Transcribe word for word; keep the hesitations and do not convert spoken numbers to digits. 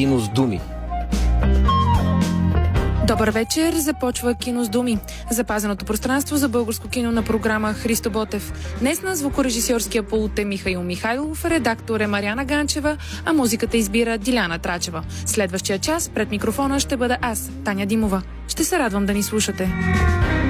Кино с думи. Добър вечер! Започва Кино с думи. Запазеното пространство за българско кино на програма Христо Ботев. Днес на звукорежисьорския пулт е Михаил Михайлов, редактор е Мариана Ганчева, а музиката избира Диляна Трачева. Следващия час пред микрофона ще бъда аз, Таня Димова. Ще се радвам да ни слушате.